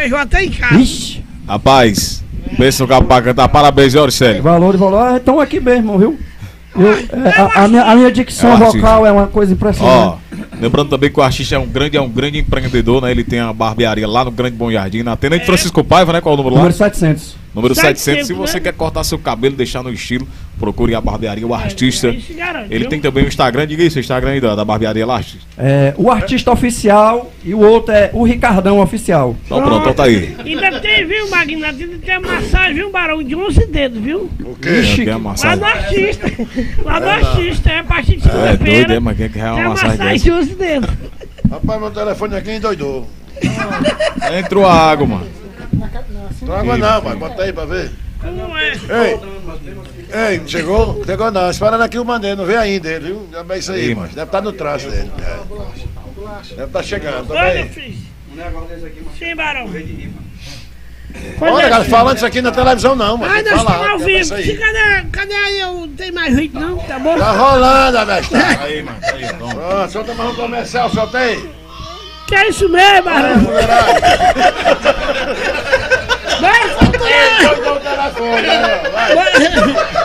beijou até em casa. Ixi, Rapaz, pensa no cabo pra cantar. Parabéns, Auricélio. valor e valor. Ah, estão aqui mesmo, viu? A minha dicção É o artista. vocal é uma coisa impressionante. Ó, lembrando também que o artista é um grande empreendedor, né? Ele tem a barbearia lá no Grande Bom Jardim, na Tenente Francisco Paiva, né? Qual é o número lá? Número 700. Número 700. Se 700, você né? quer cortar seu cabelo, deixar no estilo, procure a barbearia, o artista. Isso garante, Ele viu? tem também o Instagram, diga aí seu Instagram aí da barbearia lá, artista. É, o artista oficial e o outro é o Ricardão oficial. Então pronto, então tá aí. Ainda tem, viu, Magnata? Ainda tem a massagem, viu, Barão? De 11 dedos, viu? O quê? Ixi, Quer a Lá massagem? no artista. Lá no artista, é a partir de É doido, é, segunda-feira. mas quem quer Tem uma a massagem massagem dessa? de 11 dedos. Rapaz, meu telefone aqui endoidou. Entrou a água, mano. Não água não, pai. Bota aí pra ver. Como é? Ei, chegou? Chegou não. Esperando aqui o Mané, não veio ainda ele, viu? Já é isso aí, Ih, mano. Deve estar no traço dele. É. Deve estar chegando, tá Olha, bem? filho. Sim, Barão. Olha, cara, falando isso aqui na televisão não, mano. Ai, Tem que nós estamos falar, ao é vivo. isso aí. Cadê aí? Eu não tenho mais ritmo, não? Tá bom? Tá rolando, abestado. Aí, mano, tá aí, toma. Pronto, solta mais um comercial, solta aí. Que é isso mesmo, Barão? Mulherada. Vai, Ei, doidou o telefone, né? Vai. vai.